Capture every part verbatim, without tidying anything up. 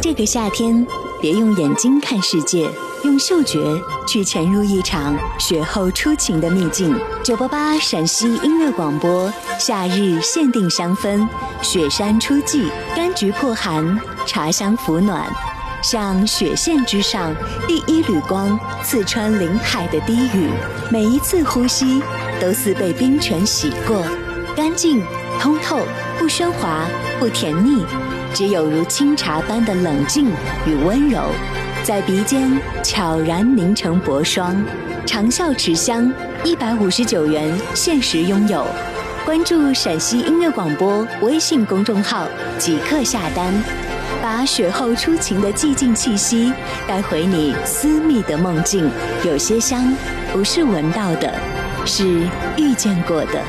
这个夏天，别用眼睛看世界，用嗅觉去潜入一场雪后初晴的秘境。九八八陕西音乐广播，夏日限定香氛，雪山初霁，柑橘破寒，茶香抚暖。像雪线之上第一缕光，刺穿林海的低语，每一次呼吸都似被冰泉洗过，干净通透，不喧哗，不甜腻，只有如清茶般的冷静与温柔，在鼻尖悄然凝成薄霜。长效持香，一百五十九元限时拥有。关注陕西音乐广播微信公众号，即刻下单。把雪后初晴的寂静气息带回你私密的梦境。有些香不是闻到的，是遇见过的。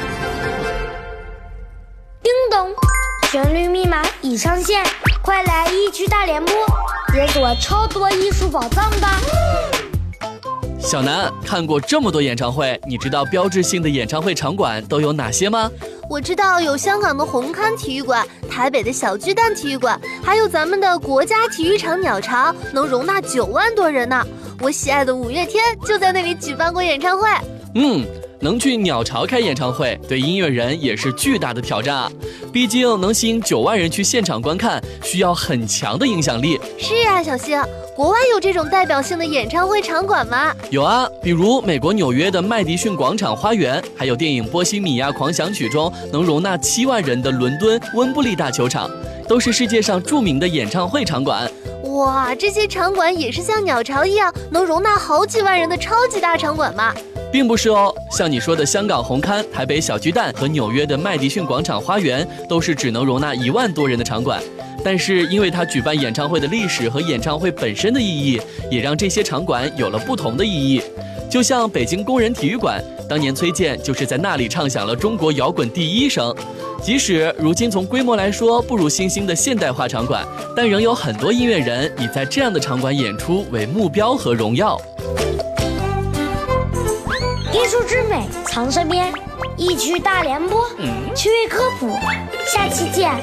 叮咚，旋律密码已上线，快来一区大联播，解锁超多艺术宝藏吧！ 小南，看过这么多演唱会，你知道标志性的演唱会场馆都有哪些吗？ 我知道有香港的红磡体育馆，台北的小巨蛋体育馆，还有咱们的国家体育场鸟巢，能容纳九万多人呢。我喜爱的五月天就在那里举办过演唱会。 嗯，能去鸟巢开演唱会，对音乐人也是巨大的挑战啊！毕竟能吸引九万人去现场观看，需要很强的影响力。 是啊，小星，国外有这种代表性的演唱会场馆吗？ 有啊，比如美国纽约的麦迪逊广场花园，还有电影《波西米亚狂想曲》中能容纳七万人的伦敦温布利大球场，都是世界上著名的演唱会场馆。 哇，这些场馆也是像鸟巢一样能容纳好几万人的超级大场馆吗？ 并不是哦，像你说的香港红磡、台北小巨蛋和纽约的麦迪逊广场花园，都是只能容纳一万多人的场馆。但是因为它举办演唱会的历史和演唱会本身的意义，也让这些场馆有了不同的意义。就像北京工人体育馆，当年崔健就是在那里唱响了中国摇滚第一声。即使如今从规模来说不如新兴的现代化场馆，但仍有很多音乐人以在这样的场馆演出为目标和荣耀。 艺术之美藏身边，一区大联播，趣味科普，下期见。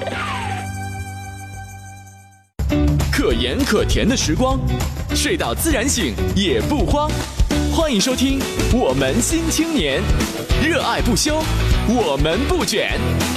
可盐可甜的时光，睡到自然醒也不慌。欢迎收听《我们新青年》，热爱不休，我们不卷。